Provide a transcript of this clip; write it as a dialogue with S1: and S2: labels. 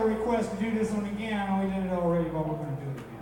S1: a request to do this one again. I know we did it already, but we're going to do it again.